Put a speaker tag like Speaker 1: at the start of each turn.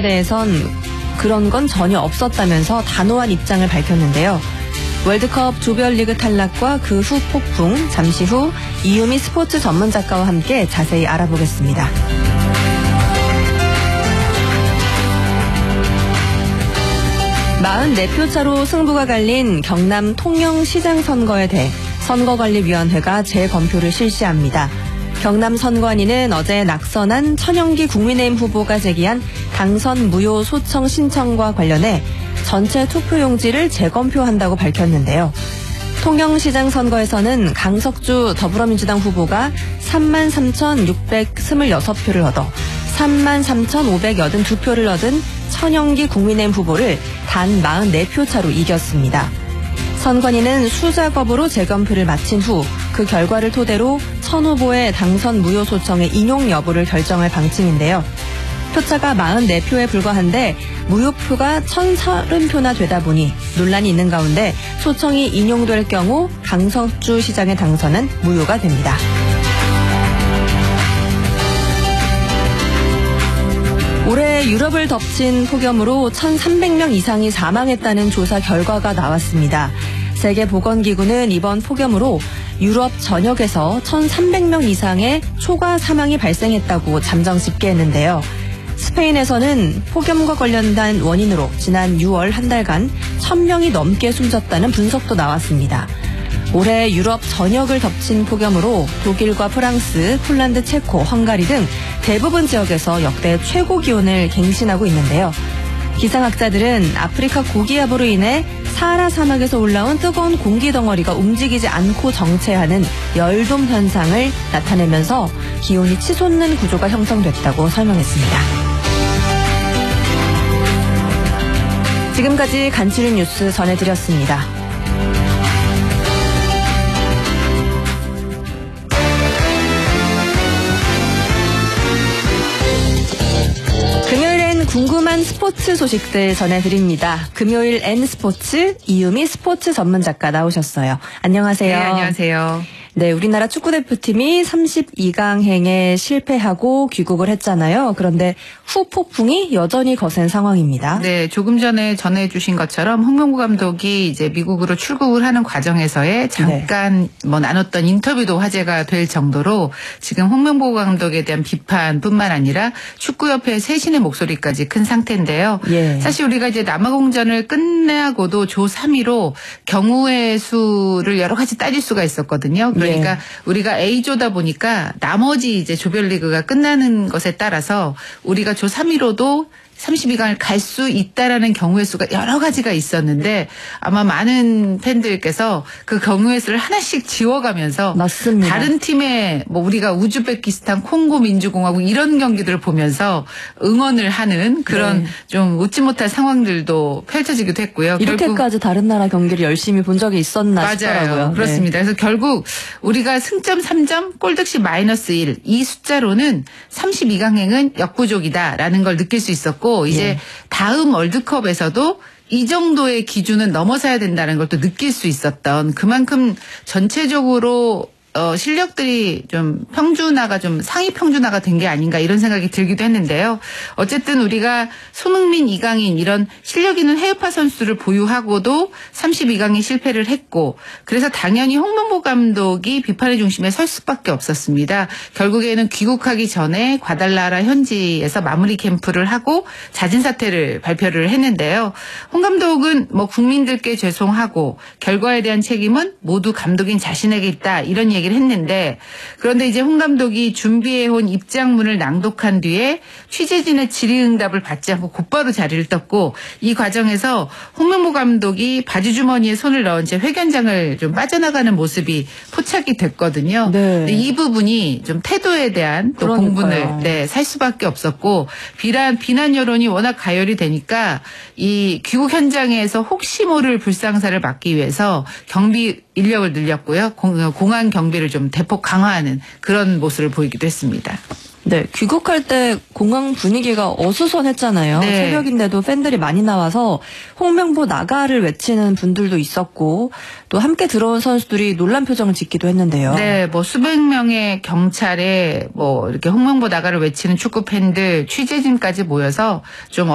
Speaker 1: 대해선 그런 건 전혀 없었다면서 단호한 입장을 밝혔는데요. 월드컵 조별리그 탈락과 그 후 폭풍, 잠시 후 이유미 스포츠 전문 작가와 함께 자세히 알아보겠습니다. (44) 표 차로 승부가 갈린 경남 통영시장 선거에 대해 선거관리위원회가 재검표를 실시합니다. 경남 선관위는 어제 낙선한 천영기 국민의힘 후보가 제기한 당선 무효 소청 신청과 관련해 전체 투표용지를 재검표한다고 밝혔는데요. 통영시장 선거에서는 강석주 더불어민주당 후보가 33,626표를 얻어 33,582표를 얻은 천영기 국민의힘 후보를 단 44표 차로 이겼습니다. 선관위는 수작업으로 재검표를 마친 후 그 결과를 토대로 천 후보의 당선 무효 소청의 인용 여부를 결정할 방침인데요. 표차가 44표에 불과한데 무효표가 1,030표나 되다 보니 논란이 있는 가운데 소청이 인용될 경우 강석주 시장의 당선은 무효가 됩니다. 올해 유럽을 덮친 폭염으로 1,300명 이상이 사망했다는 조사 결과가 나왔습니다. 세계보건기구는 이번 폭염으로 유럽 전역에서 1,300명 이상의 초과 사망이 발생했다고 잠정 집계했는데요. 스페인에서는 폭염과 관련된 원인으로 지난 6월 한 달간 1,000명이 넘게 숨졌다는 분석도 나왔습니다. 올해 유럽 전역을 덮친 폭염으로 독일과 프랑스, 폴란드, 체코, 헝가리 등 대부분 지역에서 역대 최고 기온을 갱신하고 있는데요. 기상학자들은 아프리카 고기압으로 인해 사하라 사막에서 올라온 뜨거운 공기 덩어리가 움직이지 않고 정체하는 열돔 현상을 나타내면서 기온이 치솟는 구조가 형성됐다고 설명했습니다. 지금까지 간추린 뉴스 전해드렸습니다. 금요일엔 궁금한 스포츠 소식들 전해드립니다. 금요일 N스포츠 이유미 스포츠 전문 작가 나오셨어요. 안녕하세요.
Speaker 2: 네, 안녕하세요.
Speaker 1: 네, 우리나라 축구대표팀이 32강행에 실패하고 귀국을 했잖아요. 그런데 후폭풍이 여전히 거센 상황입니다.
Speaker 2: 네, 조금 전에 전해주신 것처럼 홍명보 감독이 이제 미국으로 출국을 하는 과정에서의 잠깐 나눴던 인터뷰도 화제가 될 정도로 지금 홍명보 감독에 대한 비판뿐만 아니라 축구협회 쇄신의 목소리까지 큰 상태인데요.
Speaker 1: 예.
Speaker 2: 사실 우리가 이제 남아공전을 끝내고도 조 3위로 경우의 수를 여러 가지 따질 수가 있었거든요. 그러니까 우리가 A조다 보니까 나머지 이제 조별리그가 끝나는 것에 따라서 우리가 조 3위로도 32강을 갈 수 있다라는 경우의 수가 여러 가지가 있었는데 아마 많은 팬들께서 그 경우의 수를 하나씩 지워가면서
Speaker 1: 맞습니다.
Speaker 2: 다른 팀의 우리가 우즈베키스탄, 콩고 민주공화국 이런 경기들을 보면서 응원을 하는 그런 좀 웃지 못할 상황들도 펼쳐지기도 했고요.
Speaker 1: 이렇게까지 다른 나라 경기를 열심히 본 적이 있었나 싶더라고요.
Speaker 2: 그렇습니다. 그래서 결국 우리가 승점 3점, 골득실 -1 이 숫자로는 32강행은 역부족이다라는 걸 느낄 수 있었고 이제 다음 월드컵에서도 이 정도의 기준은 넘어서야 된다는 걸 또 느낄 수 있었던 그만큼 전체적으로 실력들이 좀 평준화가 좀 상위 평준화가 된 게 아닌가 이런 생각이 들기도 했는데요. 어쨌든 우리가 손흥민, 이강인 이런 실력 있는 해외파 선수를 보유하고도 32강에 실패를 했고 그래서 당연히 홍명보 감독이 비판의 중심에 설 수밖에 없었습니다. 결국에는 귀국하기 전에 과달라라 현지에서 마무리 캠프를 하고 자진 사퇴를 발표를 했는데요. 홍 감독은 국민들께 죄송하고 결과에 대한 책임은 모두 감독인 자신에게 있다 이런 얘기를 했는데 그런데 이제 홍 감독이 준비해온 입장문을 낭독한 뒤에 취재진의 질의응답을 받지 않고 곧바로 자리를 떴고 이 과정에서 홍명보 감독이 바지 주머니에 손을 넣은 채 회견장을 좀 빠져나가는 모습이 포착이 됐거든요.
Speaker 1: 네.
Speaker 2: 이 부분이 좀 태도에 대한 또 공분을 살 수밖에 없었고 비난 여론이 워낙 가열이 되니까 이 귀국 현장에서 혹시 모를 불상사를 막기 위해서 경비 인력을 늘렸고요. 공안 경비를 좀 대폭 강화하는 그런 모습을 보이기도 했습니다.
Speaker 1: 네, 귀국할 때 공항 분위기가 어수선했잖아요.
Speaker 2: 네.
Speaker 1: 새벽인데도 팬들이 많이 나와서 홍명보 나가를 외치는 분들도 있었고 또 함께 들어온 선수들이 놀란 표정을 짓기도 했는데요.
Speaker 2: 네, 수백 명의 경찰에 이렇게 홍명보 나가를 외치는 축구 팬들, 취재진까지 모여서 좀